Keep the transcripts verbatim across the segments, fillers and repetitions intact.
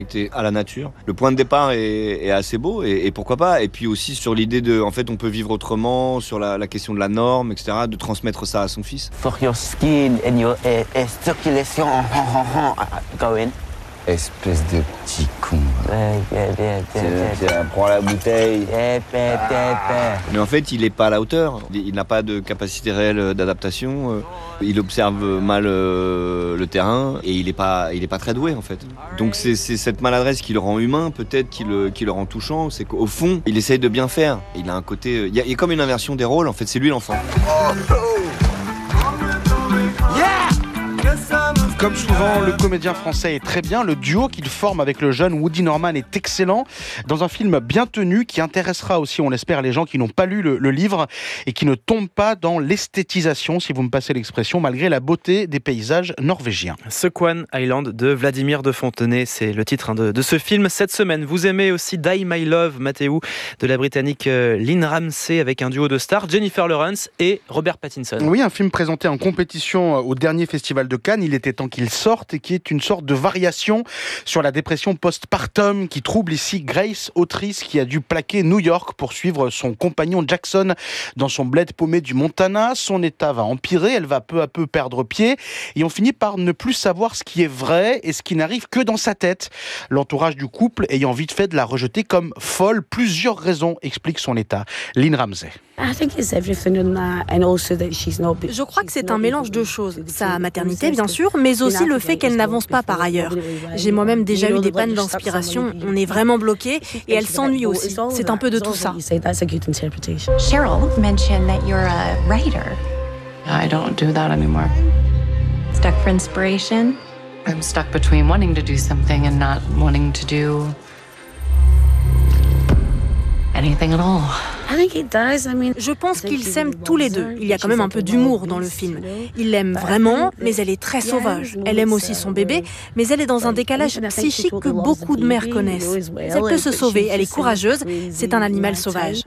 à la nature. Le point de départ est, est assez beau et, et pourquoi pas. Et puis aussi sur l'idée de, en fait, on peut vivre autrement, sur la, la question de la norme, et cetera, de transmettre ça à son fils. For your skin and your uh, uh, circulation, go in. Espèce de petit con. Ouais, bien, bien, bien, bien. Tiens, prends la bouteille. Mais en fait, il n'est pas à la hauteur. Il n'a pas de capacité réelle d'adaptation. Il observe mal le terrain et il n'est pas, il est pas très doué en fait. Donc c'est, c'est cette maladresse qui le rend humain, peut-être qui le, qui le rend touchant. C'est qu'au fond, il essaye de bien faire. Il a un côté, il y a, il y a comme une inversion des rôles. En fait, c'est lui l'enfant. Comme souvent, le comédien français est très bien. Le duo qu'il forme avec le jeune Woody Norman est excellent. Dans un film bien tenu qui intéressera aussi, on l'espère, les gens qui n'ont pas lu le, le livre et qui ne tombent pas dans l'esthétisation, si vous me passez l'expression, malgré la beauté des paysages norvégiens. Squan Island de Vladimir de Fontenay, c'est le titre hein, de, de ce film cette semaine. Vous aimez aussi Die My Love, Mathéo, de la britannique euh, Lynn Ramsay, avec un duo de stars, Jennifer Lawrence et Robert Pattinson. Oui, un film présenté en compétition au dernier festival de Cannes. Il était temps qu'il sorte et qui est une sorte de variation sur la dépression postpartum qui trouble ici Grace, autrice qui a dû plaquer New York pour suivre son compagnon Jackson dans son bled paumé du Montana. Son état va empirer, elle va peu à peu perdre pied et on finit par ne plus savoir ce qui est vrai et ce qui n'arrive que dans sa tête. L'entourage du couple ayant vite fait de la rejeter comme folle. Plusieurs raisons expliquent son état. Lynn Ramsay. Je crois que c'est un mélange de choses. Sa maternité, bien sûr, mais aussi le fait qu'elle n'avance pas par ailleurs. J'ai moi-même déjà eu des pannes d'inspiration. On est vraiment bloqué et elle s'ennuie aussi. C'est un peu de tout ça. Cheryl mentioned that you're a writer. I don't do that anymore. Stuck for inspiration? I'm stuck between wanting to do something and not wanting to do anything at all. Je pense qu'ils s'aiment tous les deux. Il y a quand même un peu d'humour dans le film. Il l'aime vraiment, mais elle est très sauvage. Elle aime aussi son bébé, mais elle est dans un décalage psychique que beaucoup de mères connaissent. Elle peut se sauver, elle est courageuse, c'est un animal sauvage.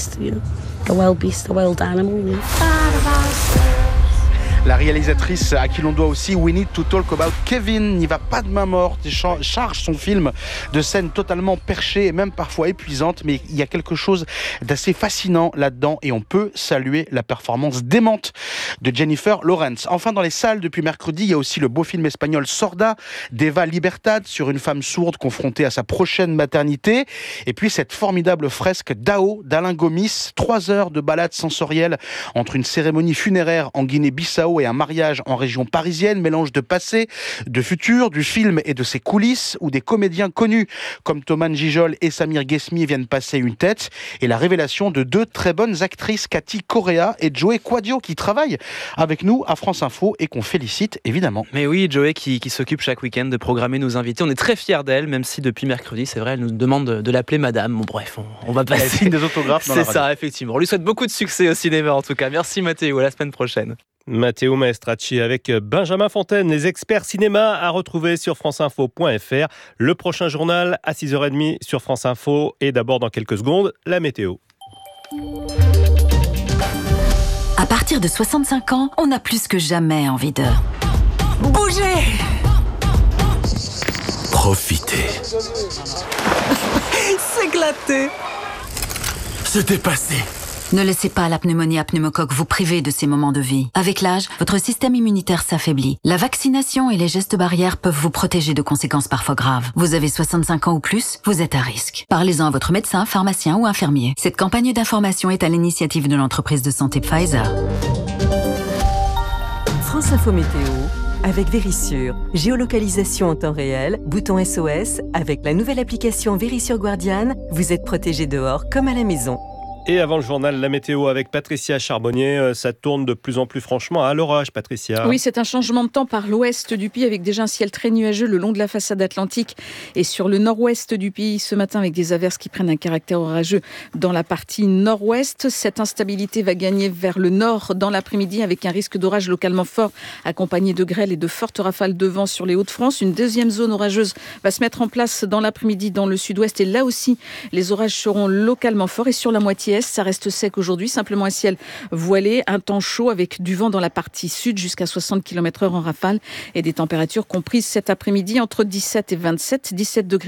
La réalisatrice à qui l'on doit aussi We Need to Talk About Kevin n'y va pas de main morte et charge son film de scènes totalement perchées et même parfois épuisantes, mais il y a quelque chose d'assez fascinant là-dedans et on peut saluer la performance démente de Jennifer Lawrence. Enfin, dans les salles depuis mercredi, il y a aussi le beau film espagnol Sorda d'Eva Libertad sur une femme sourde confrontée à sa prochaine maternité et puis cette formidable fresque Dao d'Alain Gomis, trois heures de balade sensorielle entre une cérémonie funéraire en Guinée-Bissau et un mariage en région parisienne, mélange de passé, de futur, du film et de ses coulisses, où des comédiens connus comme Thomas Gijol et Samir Ghesmi viennent passer une tête, et la révélation de deux très bonnes actrices, Cathy Correa et Joey Quadio, qui travaillent avec nous à France Info et qu'on félicite évidemment. Mais oui, Joey qui, qui s'occupe chaque week-end de programmer nos invités. On est très fiers d'elle, même si depuis mercredi, c'est vrai, elle nous demande de, de l'appeler madame. Bon bref, on, on va passer. Elle signe des autographes dans C'est la radio. ça, effectivement. On lui souhaite beaucoup de succès au cinéma en tout cas. Merci Mathéo, à la semaine prochaine. Matteo Maestracci avec Benjamin Fontaine, les experts cinéma à retrouver sur franceinfo point fr. Le prochain journal à six heures trente sur France Info et d'abord dans quelques secondes, la météo. À partir de soixante-cinq ans, on a plus que jamais envie de bouger. Profitez. S'éclater. Se dépasser. Ne laissez pas la pneumonie à pneumocoque vous priver de ces moments de vie. Avec l'âge, votre système immunitaire s'affaiblit. La vaccination et les gestes barrières peuvent vous protéger de conséquences parfois graves. Vous avez soixante-cinq ans ou plus, vous êtes à risque. Parlez-en à votre médecin, pharmacien ou infirmier. Cette campagne d'information est à l'initiative de l'entreprise de santé Pfizer. France Info Météo avec Vérissure. Géolocalisation en temps réel, bouton S O S. Avec la nouvelle application Vérissure Guardian, vous êtes protégé dehors comme à la maison. Et avant le journal, la météo avec Patricia Charbonnier, ça tourne de plus en plus franchement à l'orage, Patricia. Oui, c'est un changement de temps par l'ouest du pays avec déjà un ciel très nuageux le long de la façade atlantique et sur le nord-ouest du pays ce matin avec des averses qui prennent un caractère orageux dans la partie nord-ouest. Cette instabilité va gagner vers le nord dans l'après-midi avec un risque d'orage localement fort accompagné de grêle et de fortes rafales de vent sur les Hauts-de-France. Une deuxième zone orageuse va se mettre en place dans l'après-midi dans le sud-ouest et là aussi les orages seront localement forts et sur la moitié est, ça reste sec aujourd'hui, simplement un ciel voilé, un temps chaud avec du vent dans la partie sud jusqu'à soixante kilomètres heure en rafale et des températures comprises cet après-midi entre dix-sept et vingt-sept, dix-sept degrés